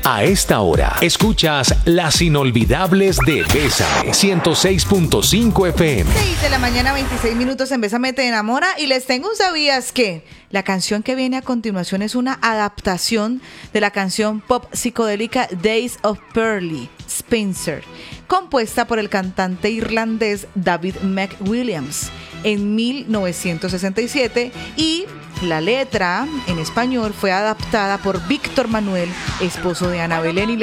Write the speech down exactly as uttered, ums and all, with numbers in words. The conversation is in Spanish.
A esta hora, escuchas Las Inolvidables de Bésame, ciento seis punto cinco F M. seis de la mañana, veintiséis minutos en Bésame te enamora. Y les tengo un ¿sabías qué? La canción que viene a continuación es una adaptación de la canción pop psicodélica Days of Pearly Spencer, compuesta por el cantante irlandés David McWilliams en mil novecientos sesenta y siete, y la letra en español fue adaptada por Víctor Manuel, esposo de Ana Belén, y